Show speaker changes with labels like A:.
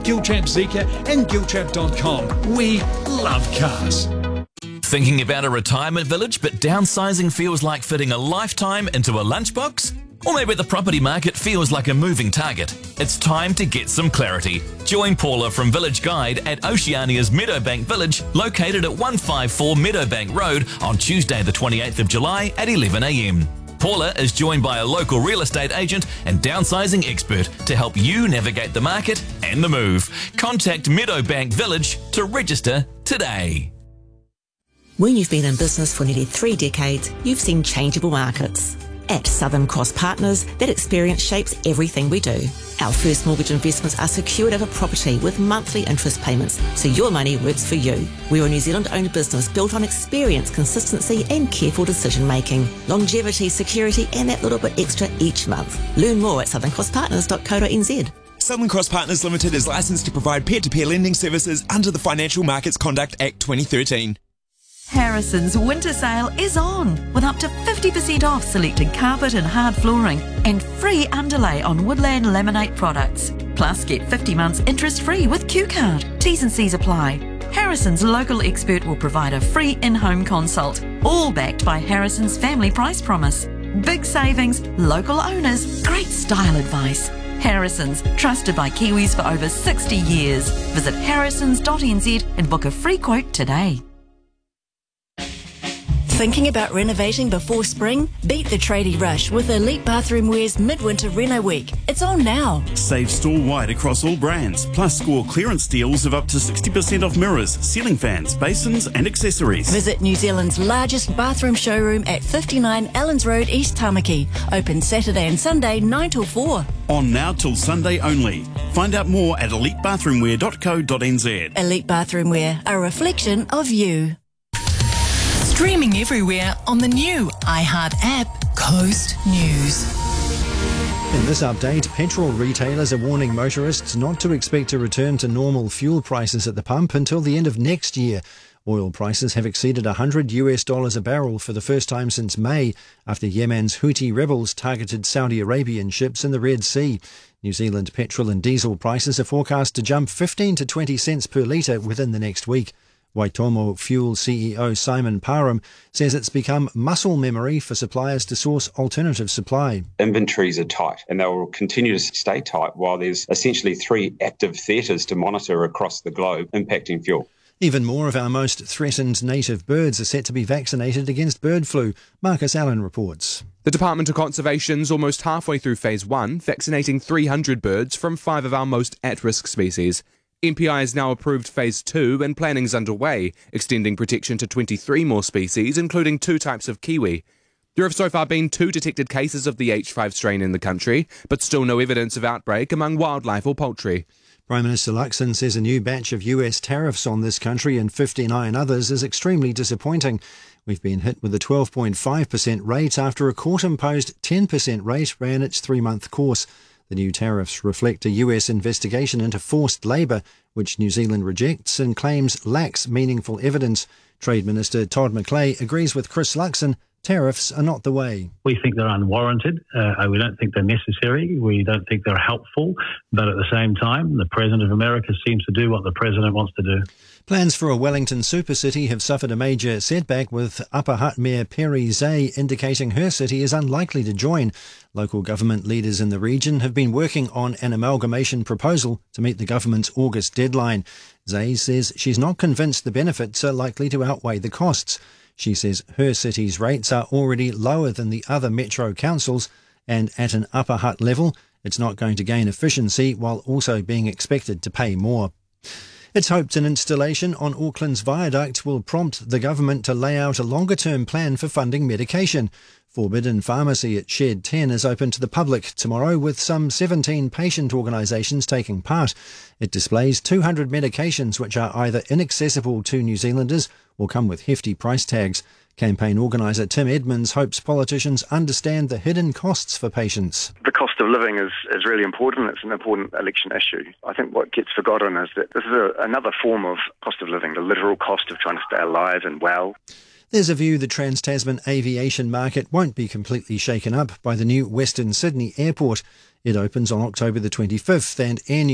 A: Giltrap Zika and Giltrap.com. We love cars.
B: Thinking about a retirement village but downsizing feels like fitting a lifetime into a lunchbox? Or maybe the property market feels like a moving target. It's time to get some clarity. Join Paula from Village Guide at Oceania's Meadowbank Village, located at 154 Meadowbank Road on Tuesday the 28th of July at 11 a.m. Paula is joined by a local real estate agent and downsizing expert to help you navigate the market and the move. Contact Meadowbank Village to register today.
C: When you've been in business for nearly 3 decades, you've seen changeable markets. At Southern Cross Partners, that experience shapes everything we do. Our first mortgage investments are secured over property with monthly interest payments, so your money works for you. We're a New Zealand-owned business built on experience, consistency and careful decision-making. Longevity, security and that little bit extra each month. Learn more at southerncrosspartners.co.nz.
D: Southern Cross Partners Limited is licensed to provide peer-to-peer lending services under the Financial Markets Conduct Act 2013.
E: Harrison's winter sale is on, with up to 50% off selected carpet and hard flooring and free underlay on Woodland laminate products. Plus, get 50 months interest-free with Q-Card. T's and C's apply. Harrison's local expert will provide a free in-home consult, all backed by Harrison's family price promise. Big savings, local owners, great style advice. Harrison's, trusted by Kiwis for over 60 years. Visit harrisons.nz and book a free quote today.
F: Thinking about renovating before spring? Beat the tradie rush with Elite Bathroomware's Midwinter Reno Week. It's on now.
G: Save store-wide across all brands, plus score clearance deals of up to 60% off mirrors, ceiling fans, basins and accessories.
F: Visit New Zealand's largest bathroom showroom at 59 Allens Road, East Tamaki. Open Saturday and Sunday 9 till 4.
G: On now till Sunday only. Find out more at elitebathroomwear.co.nz.
F: Elite Bathroomwear, a reflection of you.
H: Streaming everywhere on the new iHeart app, Coast News.
I: In this update, petrol retailers are warning motorists not to expect a return to normal fuel prices at the pump until the end of next year. Oil prices have exceeded $100 a barrel for the first time since May, after Yemen's Houthi rebels targeted Saudi Arabian ships in the Red Sea. New Zealand petrol and diesel prices are forecast to jump 15 to 20 cents per litre within the next week. Waitomo Fuel CEO Simon Parham says it's become muscle memory for suppliers to source alternative supply.
J: Inventories are tight and they will continue to stay tight while there's essentially 3 active theatres to monitor across the globe impacting fuel.
I: Even more of our most threatened native birds are set to be vaccinated against bird flu. Marcus Allen reports.
K: The Department of Conservation's almost halfway through Phase 1, vaccinating 300 birds from 5 of our most at-risk species. MPI has now approved Phase 2 and planning's underway, extending protection to 23 more species, including 2 types of kiwi. There have so far been 2 detected cases of the H5 strain in the country, but still no evidence of outbreak among wildlife or poultry.
I: Prime Minister Luxon says a new batch of US tariffs on this country and 59 others is extremely disappointing. We've been hit with a 12.5% rate after a court-imposed 10% rate ran its 3-month course. The new tariffs reflect a US investigation into forced labour, which New Zealand rejects and claims lacks meaningful evidence. Trade Minister Todd McClay agrees with Chris Luxon. Tariffs are not the way.
L: We think they're unwarranted. We don't think they're necessary. We don't think they're helpful. But at the same time, the President of America seems to do what the President wants to do.
I: Plans for a Wellington supercity have suffered a major setback, with Upper Hutt Mayor Perry Zay indicating her city is unlikely to join. Local government leaders in the region have been working on an amalgamation proposal to meet the government's August deadline. Zay says she's not convinced the benefits are likely to outweigh the costs. She says her city's rates are already lower than the other metro councils, and at an Upper Hutt level, it's not going to gain efficiency while also being expected to pay more. It's hoped an installation on Auckland's viaduct will prompt the government to lay out a longer-term plan for funding medication. Forbidden Pharmacy at Shed 10 is open to the public tomorrow, with some 17 patient organisations taking part. It displays 200 medications which are either inaccessible to New Zealanders or come with hefty price tags. Campaign organiser Tim Edmonds hopes politicians understand the hidden costs for patients.
M: The cost of living is really important. It's an important election issue. I think what gets forgotten is that this is another form of cost of living, the literal cost of trying to stay alive and well.
I: There's a view the Trans-Tasman aviation market won't be completely shaken up by the new Western Sydney airport. It opens on October the 25th, and Air New